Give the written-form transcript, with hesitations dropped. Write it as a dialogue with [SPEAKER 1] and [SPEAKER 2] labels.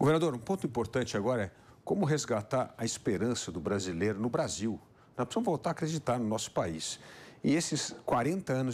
[SPEAKER 1] Governador, um ponto importante agora é como resgatar a esperança do brasileiro no Brasil. Nós precisamos voltar a acreditar no nosso país. E esses 40 anos